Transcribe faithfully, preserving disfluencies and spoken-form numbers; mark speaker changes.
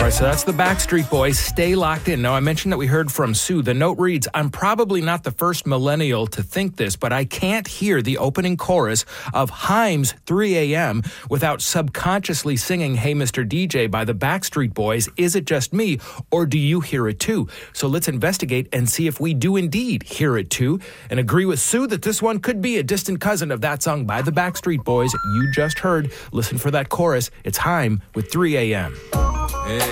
Speaker 1: right, so that's the Backstreet Boys. Stay locked in. Now, I mentioned that we heard from Sue. The note reads, I'm probably not the first millennial to think this, but I can't hear the opening chorus of Haim's three a.m. without subconsciously singing Hey Mister D J by the Backstreet Boys. Is it just me, or do you hear it too? So let's investigate and see if we do indeed hear it too, and agree with Sue that this one could be a distant cousin of that song by the Backstreet Boys you just heard. Listen for that chorus. It's Haim with three a.m.
Speaker 2: Hey.